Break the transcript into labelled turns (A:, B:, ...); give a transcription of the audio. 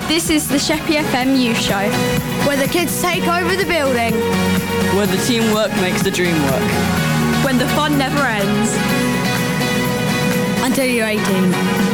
A: This is the Sheppey FM Youth Show,
B: where the kids take over the building,
C: where the teamwork makes the dream work,
A: when the fun never ends.
B: Until you're 18.